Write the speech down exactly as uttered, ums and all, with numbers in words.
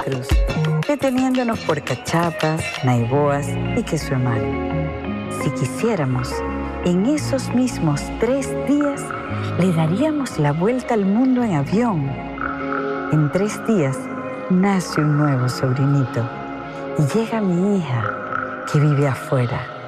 nosotros, deteniéndonos por cachapas, naiboas y queso emal. Si quisiéramos, en esos mismos tres días le daríamos la vuelta al mundo en avión. En tres días nace un nuevo sobrinito y llega mi hija que vive afuera.